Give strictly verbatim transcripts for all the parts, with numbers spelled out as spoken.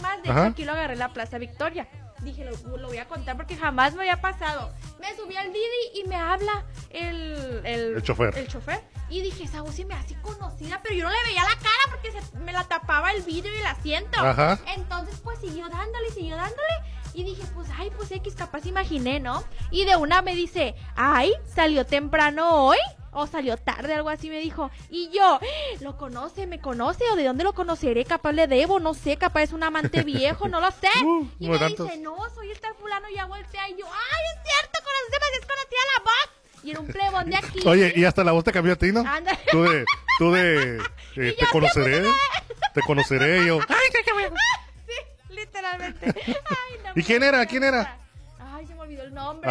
más. De hecho, Ajá. aquí lo agarré en la Plaza Victoria. Dije, lo, lo voy a contar porque jamás me había pasado. Me subí al Didi y me habla el... El, El chofer. El chofer. Y dije, esa voz sí me hace conocida, pero yo no le veía la cara porque se, me la tapaba el vidrio y el asiento. Ajá. Entonces, pues, siguió dándole, siguió dándole. Y dije, pues, ay, pues, X, capaz imaginé, ¿no? Y de una me dice, ay, ¿salió temprano hoy? O salió tarde, algo así me dijo. Y yo, ¿lo conoce? ¿Me conoce? ¿O de dónde lo conoceré? Capaz le debo, no sé, capaz es un amante viejo, no lo sé. Uh, y no me tantos. dice, no, soy el tal fulano. Y ya voltea y yo, ay, es cierto, conoces, me desconocía la voz. Y era un plebón de aquí. Oye, y hasta la voz te cambió a ti, ¿no? Ándale. Tú de, tú de, eh, Y te yo, conoceré, te conoceré, y yo. Ay, qué, qué bueno. Sí, literalmente. Ay, no, ¿Y quién era? ¿Quién era? Ay, se me olvidó el nombre.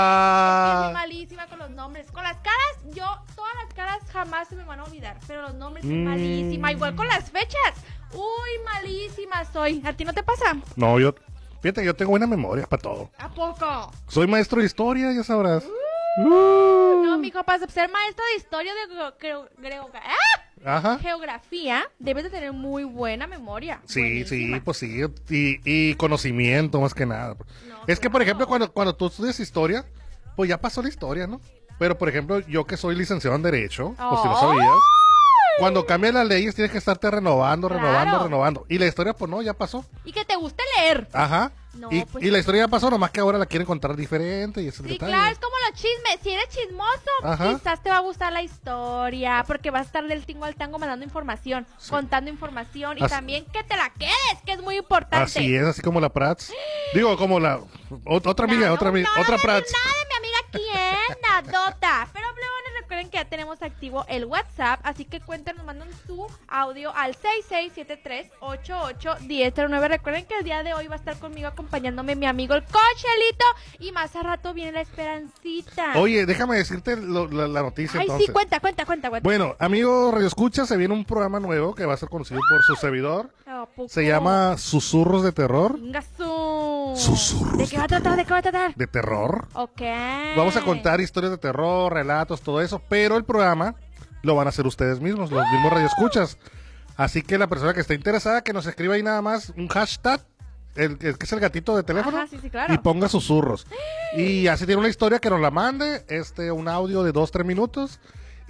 Ah. Es que soy malísima con los nombres. Con las caras, yo, todas las caras jamás se me van a olvidar. Pero los nombres soy Mm. malísima. Igual con las fechas. Uy, malísima soy. ¿A ti no te pasa? No, yo, fíjate, yo tengo buena memoria para todo. ¿A poco? Soy maestro de historia, ya sabrás. Uh, Uh. No, mijo, para ser maestro de historia de gre- gre- grego- ¡Ah! Ajá. Geografía, debes de tener muy buena memoria. Sí, Buenísima. sí, pues sí, y, y conocimiento más que nada. No, es que, claro. por ejemplo, cuando, cuando tú estudias historia, pues ya pasó la historia, ¿no? Pero, por ejemplo, yo que soy licenciado en Derecho, pues si no ¡Ay! sabías, cuando cambian las leyes tienes que estarte renovando, renovando, Claro. renovando. Y la historia, pues no, ya pasó. Y que te guste leer. Ajá. No, y, pues y la sí. historia ya pasó, nomás que ahora la quieren contar diferente y ese Sí, detalle. claro, es como los chismes. Si eres chismoso, Ajá. quizás te va a gustar la historia, porque vas a estar del tingo al tango mandando información, Sí. contando información y Así- también que te la quedes, que es muy importante. Así es, así como la Prats. Digo, como la ot- otra amiga, No, otra no, amiga, no, otra no, Prats. Nada de mi amiga quién, Dota. Pero plebones, recuerden que ya tenemos activo el WhatsApp, así que cuéntenos, mandan su audio al seis seis siete tres, ocho ocho, uno cero cero nueve. Recuerden que el día de hoy va a estar conmigo acompañándome mi amigo el Cochelito y más a rato viene la Esperancita. Oye, déjame decirte lo- la, la noticia Ay, entonces. sí, cuenta, cuenta, cuenta, cuenta. Bueno, amigos Radio Escucha, se viene un programa nuevo que va a ser conocido por su servidor. ¿A poco? Se llama Susurros de Terror. Ingasu. Susurros ¿De qué va a tratar? ¿De qué va a tratar? ¿De terror? Ok. Vamos a contar historias de terror, relatos, todo eso, pero el programa lo van a hacer ustedes mismos, los mismos Radio Escuchas. Así que la persona que esté interesada, que nos escriba ahí nada más un hashtag, el, el que es el gatito de teléfono, Ajá, sí, sí, claro. y ponga susurros. Y así tiene una historia que nos la mande, este, un audio de dos, tres minutos.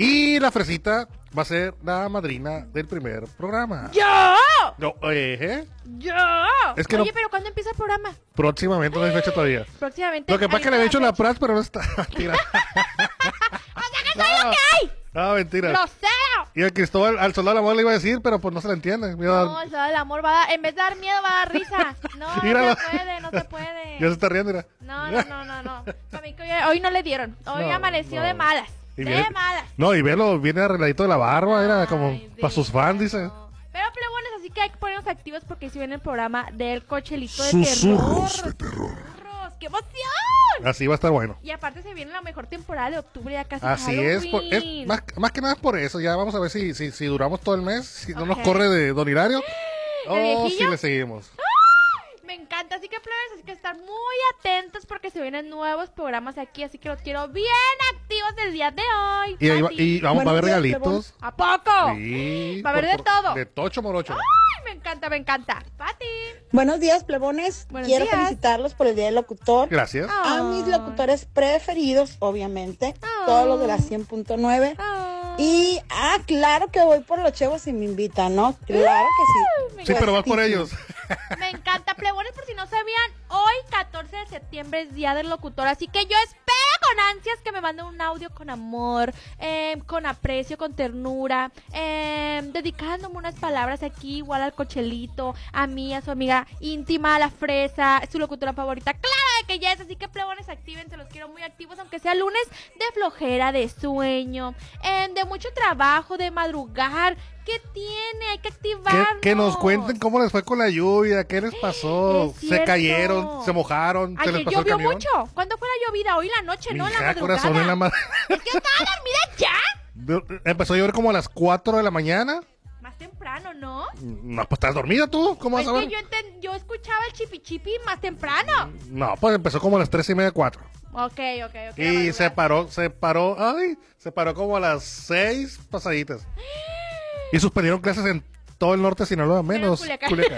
Y la fresita va a ser la madrina del primer programa. ¡Yo! No, eh, ¡Yo! Es que Oye, no- pero ¿cuándo empieza el programa? próximamente, no hay fecha todavía. Próximamente. Lo que pasa es que le había hecho la Prats, pero no está. Mentira. ¡No soy lo que hay! No, mentira. ¡Grosero! Y el Cristóbal al soldado del amor le iba a decir, pero pues no se le entiende. Mira, No, el el amor va a dar, en vez de dar miedo va a dar risa. No, no Míralo. se puede, no se puede. ya se está riendo, mira. No, no, no, no, no. Para mí que hoy, hoy no le dieron. Hoy No, amaneció no. de malas. Y De viene- malas. No, y velo, viene arregladito de la barba, era como Ay, para sus fans, dice. no. Pero plebones, así que hay que ponernos activos porque si viene el programa del Cochelito de Susurros terror. de terror. Susurros, ¡qué emoción! Así va a estar bueno. Y aparte se viene la mejor temporada de octubre, ya casi Así es, por- es Halloween. más, más que nada es por eso. Ya vamos a ver si, si, si duramos todo el mes, si no nos Ok. corre de Don Hilario. ¿El O si viejillo? le seguimos. Me encanta, así que plebes, así que estar muy atentos porque se vienen nuevos programas aquí, así que los quiero bien activos el día de hoy. Y, ahí va- Pati. y vamos a ver Buenos días, regalitos. ¿A poco? Sí, Va a haber por- de por- todo. De tocho morocho. Ay, me encanta, me encanta. Pati. Buenos días, plebones. Buenos Quiero días. felicitarlos por el Día del Locutor. Gracias. A mis Ay. locutores preferidos, obviamente. Ay. Todos los de la cien punto nueve. Ay. Y, ah, claro que voy por los chevos si me invitan, ¿no? Claro que Me sí. Sí, pero vas por Puestísimo. ellos. Me encanta, plebones, por si no sabían, hoy catorce de septiembre es Día del Locutor, así que yo espero con ansias que me manden un audio con amor, eh, con aprecio, con ternura, eh, dedicándome unas palabras aquí, igual al Cochelito, a mí, a su amiga íntima, a la Fresa, su locutora favorita, claro de que ya es, así que plebones, actívense, los quiero muy activos, aunque sea lunes de flojera, de sueño, eh, de mucho trabajo, de madrugar. ¿Qué tiene? Hay que Que, activarnos. que nos cuenten cómo les fue con la lluvia, qué les pasó. Es Se cierto. cayeron, se mojaron, se les Ayer pasó el llovió camión. mucho. ¿Cuándo fue la llovida? Hoy en la noche, ¿no? En la Mija, madrugada. corazón, en la ma- Es que yo estaba dormida ya. Empezó a llover como a las cuatro de la mañana. Más temprano, ¿no? No, pues estás dormida tú, ¿cómo vas Es a ver? que yo, enten- yo escuchaba el chipi chipi más temprano. No, pues empezó como a las tres y media, cuatro. Ok, ok, ok. Y madrugada. se paró, se paró, ay, se paró como a las seis pasaditas. Y suspendieron clases en todo el norte de Sinaloa, menos Culiacán. Culiacán.